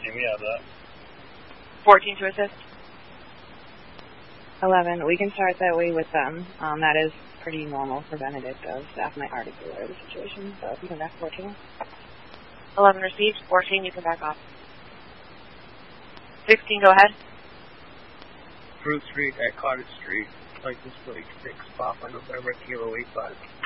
14, we have that. 14 to assist. 11, we can start that way with them. That is pretty normal for Benedict, though. Staff might already be aware of the situation, so if you can back 14. 11 received. 14, you can back off. 16, go ahead. Fruit Street at Cottage Street, license plate 6, Papa November Kilo 85.